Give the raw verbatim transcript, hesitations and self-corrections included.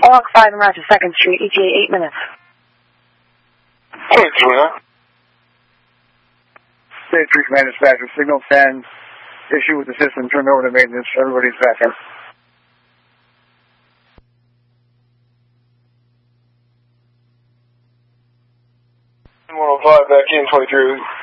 Hawk five and Roger second Street, E T A eight minutes. twenty-three, huh? State three Command Dispatcher, signal ten, issue with the system, turn over to maintenance, everybody's back in. one oh five back in, twenty-three.